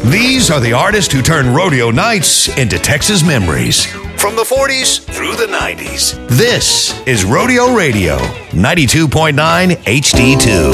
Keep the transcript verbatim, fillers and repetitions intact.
These are the artists who turned rodeo nights into Texas memories. From the forties through the nineties. This is Rodeo Radio, ninety-two point nine H D two.